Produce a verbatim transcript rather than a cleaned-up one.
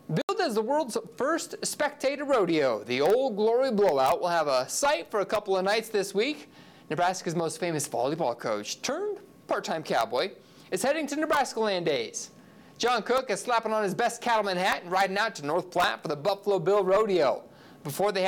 Billed as the world's first spectator rodeo, the Old Glory Blowout will have a site for a couple of nights this week. Nebraska's most famous volleyball coach, turned part-time cowboy, is heading to Nebraska Land Days. John Cook is slapping on his best cattleman hat and riding out to North Platte for the Buffalo Bill Rodeo. Before they